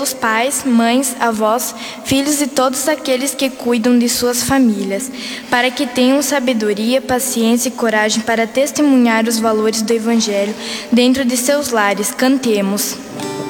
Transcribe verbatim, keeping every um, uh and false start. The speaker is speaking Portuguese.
pelos pais, mães, avós, filhos e todos aqueles que cuidam de suas famílias, para que tenham sabedoria, paciência e coragem para testemunhar os valores do Evangelho dentro de seus lares. Cantemos.